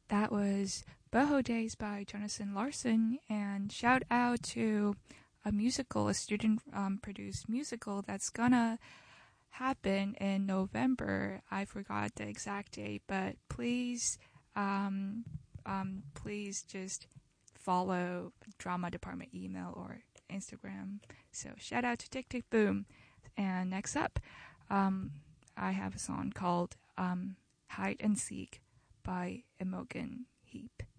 That was Boho Days by Jonathan Larson, and shout out to a student produced musical that's gonna happen in November. I forgot the exact date, but please just follow drama department email or Instagram. So shout out to Tick Tick Boom. And next up, I have a song called Hide and Seek by Imogen Heap.